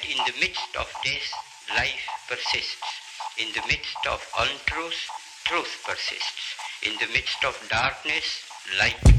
in the midst of death, life persists. In the midst of untruth, truth persists. In the midst of darkness, light